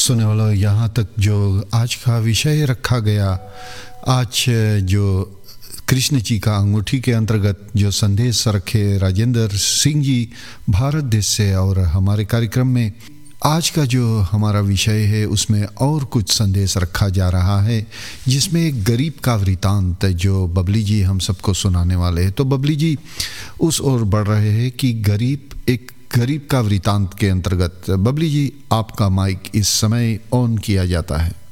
सुने वालों, यहाँ तक जो आज का विषय रखा गया, आज जो कृष्ण जी का अंगूठी के अंतर्गत जो संदेश रखे राजेंद्र सिंह जी भारत देश से, और हमारे कार्यक्रम में आज का जो हमारा विषय है उसमें और कुछ संदेश रखा जा रहा है, जिसमें एक गरीब का वृतांत जो बबली जी हम सबको सुनाने वाले हैं। तो बबली जी उस ओर बढ़ रहे हैं कि गरीब का वृतांत के अंतर्गत बबली जी आपका माइक इस समय ऑन किया जाता है।